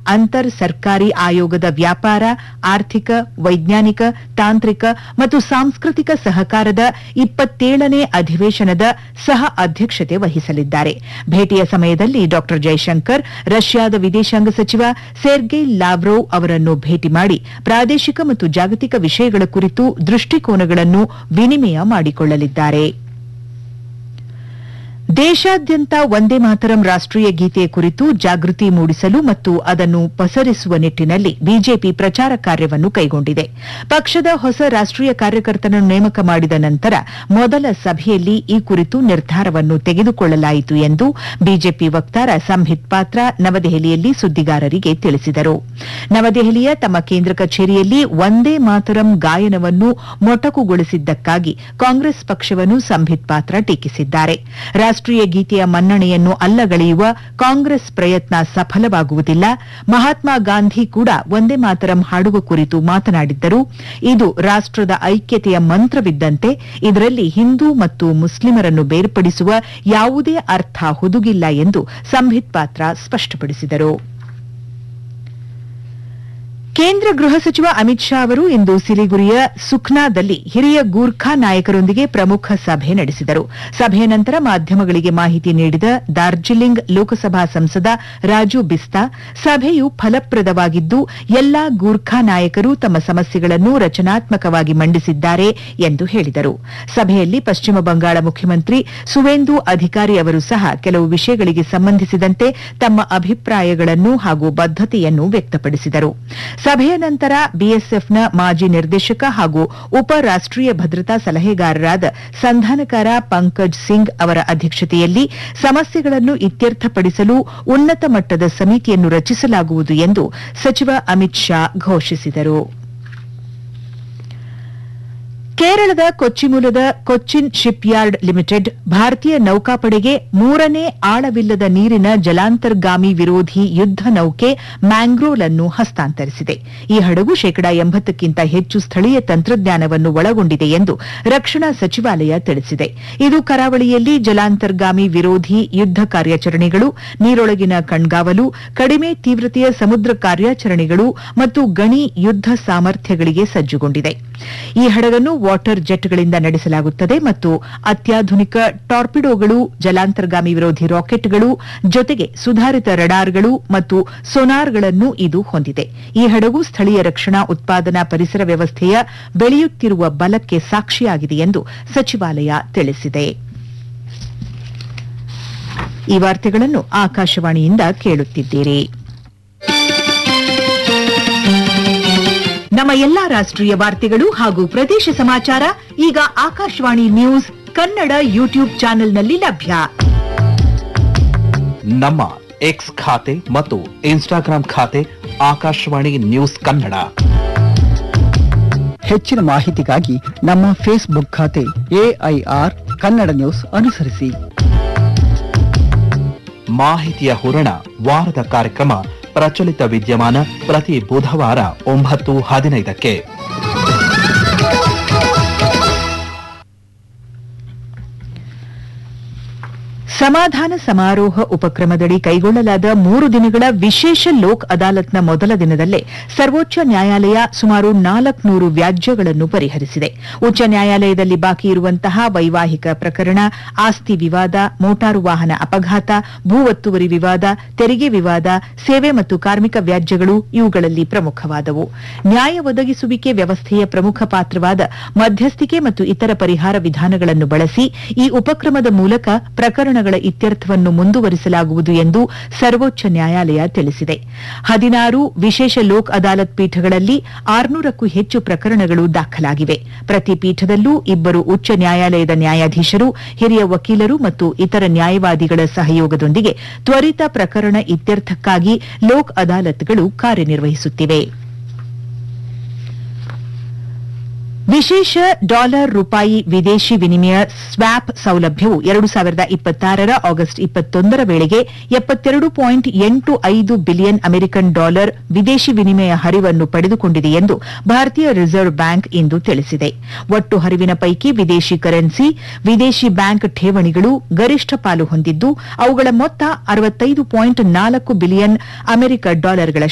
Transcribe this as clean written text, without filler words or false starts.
ಅಂತರ್ ಸರ್ಕಾರಿ ಆಯೋಗದ ವ್ಯಾಪಾರ, ಆರ್ಥಿಕ, ವೈಜ್ಞಾನಿಕ, ತಾಂತ್ರಿಕ ಮತ್ತು ಸಾಂಸ್ಕೃತಿಕ ಸಹಕಾರದ 27ನೇ ಅಧಿವೇಶನದ ಸಹ ಅಧ್ಯಕ್ಷತೆ ವಹಿಸಲಿದ್ದಾರೆ. ಭೇಟಿಯ ಸಮಯದಲ್ಲಿ ಡಾ ಜೈಶಂಕರ್ ರಷ್ಯಾದ ವಿದೇಶಾಂಗ ಸಚಿವ ಸೆರ್ಗೈ ಲಾವ್ರೋವ್ ಅವರನ್ನು ಭೇಟಿ ಮಾಡಿ ಪ್ರಾದೇಶಿಕ ಮತ್ತು ಜಾಗತಿಕ ವಿಷಯಗಳ ಕುರಿತು ದೃಷ್ಟಿಕೋನಗಳನ್ನು ವಿನಿಮಯ ಮಾಡಿಕೊಳ್ಳಲಿದ್ದಾರೆ. ದೇಶಾದ್ಯಂತ ವಂದೇ ಮಾತರಂ ರಾಷ್ಟೀಯ ಗೀತೆಯ ಕುರಿತು ಜಾಗೃತಿ ಮೂಡಿಸಲು ಮತ್ತು ಅದನ್ನು ಪಸರಿಸುವ ನಿಟ್ಟಿನಲ್ಲಿ ಬಿಜೆಪಿ ಪ್ರಚಾರ ಕಾರ್ಯವನ್ನು ಕೈಗೊಂಡಿದೆ. ಪಕ್ಷದ ಹೊಸ ರಾಷ್ಟೀಯ ಕಾರ್ಯಕರ್ತನನ್ನು ನೇಮಕ ಮಾಡಿದ ನಂತರ ಮೊದಲ ಸಭೆಯಲ್ಲಿ ಈ ಕುರಿತು ನಿರ್ಧಾರವನ್ನು ತೆಗೆದುಕೊಳ್ಳಲಾಯಿತು ಎಂದು ಬಿಜೆಪಿ ವಕ್ತಾರ ಸಂಬಿತ್ ಪಾತ್ರ ನವದೆಹಲಿಯಲ್ಲಿ ಸುದ್ದಿಗಾರರಿಗೆ ತಿಳಿಸಿದರು. ನವದೆಹಲಿಯ ತಮ್ಮ ಕೇಂದ್ರ ಕಚೇರಿಯಲ್ಲಿ ವಂದೇ ಮಾತರಂ ಗಾಯನವನ್ನು ಮೊಟಕುಗೊಳಿಸಿದ್ದಕ್ಕಾಗಿ ಕಾಂಗ್ರೆಸ್ ಪಕ್ಷವನ್ನು ಸಂಬಿತ್ ಪಾತ್ರ ಟೀಕಿಸಿದ್ದಾರೆ. ರಾಷ್ಟೀಯ ಗೀತೆಯ ಮನ್ನಣೆಯನ್ನು ಅಲ್ಲಗಳೆಯುವ ಕಾಂಗ್ರೆಸ್ ಪ್ರಯತ್ನ ಸಫಲವಾಗುವುದಿಲ್ಲ. ಮಹಾತ್ಮ ಗಾಂಧಿ ಕೂಡ ವಂದೇ ಮಾತರಂ ಹಾಡುವ ಕುರಿತು ಮಾತನಾಡಿದ್ದರು. ಇದು ರಾಷ್ಟದ ಐಕ್ಯತೆಯ ಮಂತ್ರವಿದ್ದಂತೆ ಇದರಲ್ಲಿ ಹಿಂದೂ ಮತ್ತು ಮುಸ್ಲಿಮರನ್ನು ಬೇರ್ಪಡಿಸುವ ಯಾವುದೇ ಅರ್ಥ ಹುದುಗಿಲ್ಲ ಎಂದು ಸಂಬಿತ್ ಪಾತ್ರ ಸ್ಪಷ್ಟಪಡಿಸಿದರು. ಕೇಂದ್ರ ಗೃಹ ಸಚಿವ ಅಮಿತ್ ಶಾ ಅವರು ಇಂದು ಸಿಲಿಗುರಿಯ ಸುಖ್ನಾದಲ್ಲಿ ಹಿರಿಯ ಗೂರ್ಖಾ ನಾಯಕರೊಂದಿಗೆ ಪ್ರಮುಖ ಸಭೆ ನಡೆಸಿದರು. ಸಭೆಯ ನಂತರ ಮಾಧ್ಯಮಗಳಿಗೆ ಮಾಹಿತಿ ನೀಡಿದ ಡಾರ್ಜಿಲಿಂಗ್ ಲೋಕಸಭಾ ಸಂಸದ ರಾಜು ಬಿಸ್ತಾ, ಸಭೆಯು ಫಲಪ್ರದವಾಗಿದ್ದು ಎಲ್ಲಾ ಗೂರ್ಖಾ ನಾಯಕರು ತಮ್ಮ ಸಮಸ್ಯೆಗಳನ್ನು ರಚನಾತ್ಮಕವಾಗಿ ಮಂಡಿಸಿದ್ದಾರೆ ಎಂದು ಹೇಳಿದರು. ಸಭೆಯಲ್ಲಿ ಪಶ್ಚಿಮ ಬಂಗಾಳ ಮುಖ್ಯಮಂತ್ರಿ ಸುವೇಂದು ಅಧಿಕಾರಿ ಅವರು ಸಹ ಕೆಲವು ವಿಷಯಗಳಿಗೆ ಸಂಬಂಧಿಸಿದಂತೆ ತಮ್ಮ ಅಭಿಪ್ರಾಯಗಳನ್ನು ಹಾಗೂ ಬದ್ದತೆಯನ್ನು ವ್ಯಕ್ತಪಡಿಸಿದರು. ಸಭೆಯ ನಂತರ ಬಿಎಸ್ಎಫ್ನ ಮಾಜಿ ನಿರ್ದೇಶಕ ಹಾಗೂ ಉಪ ರಾಷ್ಟೀಯ ಭದ್ರತಾ ಸಲಹೆಗಾರರಾದ ಸಂಧಾನಕಾರ ಪಂಕಜ್ ಸಿಂಗ್ ಅವರ ಅಧ್ಯಕ್ಷತೆಯಲ್ಲಿ ಸಮಸ್ಯೆಗಳನ್ನು ಇತ್ಯರ್ಥಪಡಿಸಲು ಉನ್ನತ ಮಟ್ಟದ ಸಮಿತಿಯನ್ನು ರಚಿಸಲಾಗುವುದು ಎಂದು ಸಚಿವ ಅಮಿತ್ ಶಾ ಘೋಷಿಸಿದರು. ಕೇರಳದ ಕೊಚ್ಚಿ ಮೂಲದ ಕೊಚ್ಚಿನ್ ಶಿಪ್ ಯಾರ್ಡ್ ಲಿಮಿಟೆಡ್ ಭಾರತೀಯ ನೌಕಾಪಡೆಗೆ 3ನೇ ಆಳವಿಲ್ಲದ ನೀರಿನ ಜಲಾಂತರ್ಗಾಮಿ ವಿರೋಧಿ ಯುದ್ದ ನೌಕೆ ಮ್ಯಾಂಗ್ರೋಲ್ ಅನ್ನು ಹಸ್ತಾಂತರಿಸಿದೆ. ಈ ಹಡಗು 80ಕ್ಕಿಂತ ಹೆಚ್ಚು ಸ್ಥಳೀಯ ತಂತ್ರಜ್ಞಾನವನ್ನು ಒಳಗೊಂಡಿದೆ ಎಂದು ರಕ್ಷಣಾ ಸಚಿವಾಲಯ ತಿಳಿಸಿದೆ. ಇದು ಕರಾವಳಿಯಲ್ಲಿ ಜಲಾಂತರ್ಗಾಮಿ ವಿರೋಧಿ ಯುದ್ದ ಕಾರ್ಯಾಚರಣೆಗಳು, ನೀರೊಳಗಿನ ಕಣ್ಗಾವಲು, ಕಡಿಮೆ ತೀವ್ರತೆಯ ಸಮುದ್ರ ಕಾರ್ಯಾಚರಣೆಗಳು ಮತ್ತು ಗಣಿ ಯುದ್ದ ಸಾಮರ್ಥ್ಯಗಳಿಗೆ ಸಜ್ಜುಗೊಂಡಿದೆ. ಈ ಹಡಗನ್ನು ವಾಟರ್ ಜೆಟ್ಗಳಿಂದ ನಡೆಸಲಾಗುತ್ತದೆ ಮತ್ತು ಅತ್ಯಾಧುನಿಕ ಟಾರ್ಪಿಡೋಗಳು, ಜಲಾಂತರ್ಗಾಮಿ ವಿರೋಧಿ ರಾಕೆಟ್ಗಳು ಜೊತೆಗೆ ಸುಧಾರಿತ ರಡಾರ್ಗಳು ಮತ್ತು ಸೋನಾರ್ಗಳನ್ನು ಇದು ಹೊಂದಿದೆ. ಈ ಹಡಗು ಸ್ಥಳೀಯ ರಕ್ಷಣಾ ಉತ್ಪಾದನಾ ಪರಿಸರ ವ್ಯವಸ್ಥೆಯ ಬೆಳೆಯುತ್ತಿರುವ ಬಲಕ್ಕೆ ಸಾಕ್ಷಿಯಾಗಿದೆ ಎಂದು ಸಚಿವಾಲಯ ತಿಳಿಸಿದೆ. ಈ ವಾರ್ತೆಗಳನ್ನು ಆಕಾಶವಾಣಿಯಿಂದ ಕೇಳುತ್ತಿದ್ದೀರಿ. ನಮ್ಮ ಎಲ್ಲಾ ರಾಷ್ಟ್ರೀಯ ವಾರ್ತೆಗಳು ಹಾಗೂ ಪ್ರದೇಶ ಸಮಾಚಾರ ಈಗ ಆಕಾಶವಾಣಿ ನ್ಯೂಸ್ ಕನ್ನಡ ಯೂಟ್ಯೂಬ್ ಚಾನೆಲ್ನಲ್ಲಿ ಲಭ್ಯ. ನಮ್ಮ ಎಕ್ಸ್ ಖಾತೆ ಮತ್ತು ಇನ್ಸ್ಟಾಗ್ರಾಂ ಖಾತೆ ಆಕಾಶವಾಣಿ ನ್ಯೂಸ್ ಕನ್ನಡ. ಹೆಚ್ಚಿನ ಮಾಹಿತಿಗಾಗಿ ನಮ್ಮ ಫೇಸ್ಬುಕ್ ಖಾತೆ ಎಐಆರ್ ಕನ್ನಡ ನ್ಯೂಸ್ ಅನುಸರಿಸಿ. ಮಾಹಿತಿಯ ಹೂರಣ ವಾರದ ಕಾರ್ಯಕ್ರಮ ಪ್ರಚಲಿತ ವಿದ್ಯಮಾನ ಪ್ರತಿ ಬುಧವಾರ 9:15ಕ್ಕೆ. ಸಮಾಧಾನ ಸಮಾರೋಹ ಉಪಕ್ರಮದಡಿ ಕೈಗೊಳ್ಳಲಾದ 3 ದಿನಗಳ ವಿಶೇಷ ಲೋಕ್ ಅದಾಲತ್ನ ಮೊದಲ ದಿನದಲ್ಲೇ ಸರ್ವೋಚ್ಚ ನ್ಯಾಯಾಲಯ ಸುಮಾರು 400 ವ್ಯಾಜ್ಯಗಳನ್ನು ಪರಿಹರಿಸಿದೆ. ಉಚ್ಚ ನ್ಯಾಯಾಲಯದಲ್ಲಿ ಬಾಕಿ ಇರುವಂತಹ ವೈವಾಹಿಕ ಪ್ರಕರಣ, ಆಸ್ತಿ ವಿವಾದ, ಮೋಟಾರು ವಾಹನ ಅಪಘಾತ, ಭೂ ಒತ್ತುವರಿ ವಿವಾದ, ತೆರಿಗೆ ವಿವಾದ, ಸೇವೆ ಮತ್ತು ಕಾರ್ಮಿಕ ವ್ಯಾಜ್ಯಗಳು ಇವುಗಳಲ್ಲಿ ಪ್ರಮುಖವಾದವು. ನ್ಯಾಯ ಒದಗಿಸುವಿಕೆ ವ್ಯವಸ್ಥೆಯ ಪ್ರಮುಖ ಪಾತ್ರವಾದ ಮಧ್ಯಸ್ಥಿಕೆ ಮತ್ತು ಇತರ ಪರಿಹಾರ ವಿಧಾನಗಳನ್ನು ಬಳಸಿ ಈ ಉಪಕ್ರಮದ ಮೂಲಕ ಪ್ರಕರಣಗಳ ಇತ್ಯರ್ಥವನ್ನು ಮುಂದುವರಿಸಲಾಗುವುದು ಎಂದು ಸರ್ವೋಚ್ಚ ನ್ಯಾಯಾಲಯ ತಿಳಿಸಿದೆ. 16 ವಿಶೇಷ ಲೋಕ್ ಅದಾಲತ್ ಪೀಠಗಳಲ್ಲಿ 600ಕ್ಕೂ ಹೆಚ್ಚು ಪ್ರಕರಣಗಳು ದಾಖಲಾಗಿವೆ. ಪ್ರತಿ ಪೀಠದಲ್ಲೂ 2 ಉಚ್ಚ ನ್ಯಾಯಾಲಯದ ನ್ಯಾಯಾಧೀಶರು, ಹಿರಿಯ ವಕೀಲರು ಮತ್ತು ಇತರ ನ್ಯಾಯವಾದಿಗಳ ಸಹಯೋಗದೊಂದಿಗೆ ತ್ವರಿತ ಪ್ರಕರಣ ಇತ್ಯರ್ಥಕ್ಕಾಗಿ ಲೋಕ್ ಅದಾಲತ್ಗಳು ಕಾರ್ಯನಿರ್ವಹಿಸುತ್ತಿವೆ. ವಿಶೇಷ ಡಾಲರ್ ರೂಪಾಯಿ ವಿದೇಶಿ ವಿನಿಮಯ ಸ್ವ್ಯಾಪ್ ಸೌಲಭ್ಯವು 2026ರ ಆಗಸ್ಟ್ 21ರ ವೇಳೆಗೆ $72.85 ಬಿಲಿಯನ್ ಅಮೆರಿಕನ್ ಡಾಲರ್ ವಿದೇಶಿ ವಿನಿಮಯ ಹರಿವನ್ನು ಪಡೆದುಕೊಂಡಿದೆ ಎಂದು ಭಾರತೀಯ ರಿಸರ್ವ್ ಬ್ಯಾಂಕ್ ಇಂದು ತಿಳಿಸಿದೆ. ಒಟ್ಟು ಹರಿವಿನ ಪೈಕಿ ವಿದೇಶಿ ಕರೆನ್ಸಿ, ವಿದೇಶಿ ಬ್ಯಾಂಕ್ ಠೇವಣಿಗಳು ಗರಿಷ್ಠ ಪಾಲು ಹೊಂದಿದ್ದು ಅವುಗಳ ಮೊತ್ತ $65.4 ಬಿಲಿಯನ್ ಅಮೆರಿಕ ಡಾಲರ್ಗಳ